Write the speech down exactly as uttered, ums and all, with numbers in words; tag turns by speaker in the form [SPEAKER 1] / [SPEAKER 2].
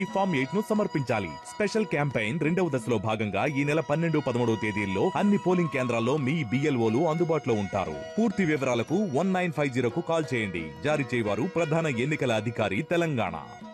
[SPEAKER 1] ఈ form eight ను సమర్పించాలి. స్పెషల్ క్యాంపెయిన్ రెండవ దశలో భాగంగా ఈ నెల పన్నెండు పదమూడవ తేదీల్లో అన్ని పోలింగ్ కేంద్రాల్లో మీ బిఎల్ఓలు అందుబాటులో ఉంటారు. పూర్తి వివరాలకు వన్ నైన్ ఫైవ్ జీరో కు కాల్ చేయండి. జారీ చేయవారు ప్రధాన ఎన్నికల అధికారి, తెలంగాణ.